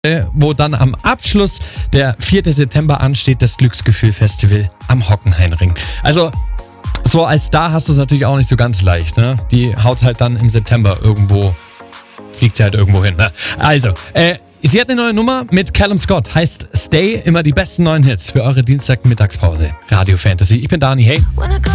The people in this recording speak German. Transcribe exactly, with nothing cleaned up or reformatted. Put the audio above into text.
wo dann am Abschluss der vierte September ansteht, das Glücksgefühl-Festival am Hockenheimring. Also so als Star hast du es natürlich auch nicht so ganz leicht, ne? Die haut halt dann im September irgendwo, fliegt sie halt irgendwo hin, ne? Also, äh, sie hat eine neue Nummer mit Callum Scott, heißt Stay, immer die besten neuen Hits für eure Dienstag-Mittagspause. Radio Fantasy, ich bin Dani, hey.